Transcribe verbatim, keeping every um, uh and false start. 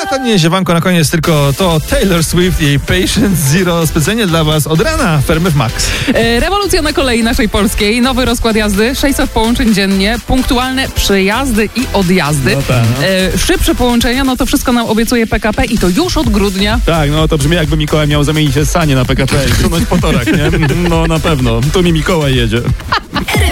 to nie ziewanko na koniec, tylko to Taylor Swift i Patient Zero specjalnie dla was od rana Fermy w Max. E, rewolucja na kolei naszej polskiej, nowy rozkład jazdy, sześćset połączeń dziennie, punktualne przyjazdy i odjazdy. No tak, no. E, szybsze połączenia, no to wszystko nam obiecuje P K P i to już od grudnia. Tak, no to brzmi jakby Mikołaj miał zamienić sanie na P K P i sunąć po torach, nie? No na pewno, tu mi Mikołaj jedzie.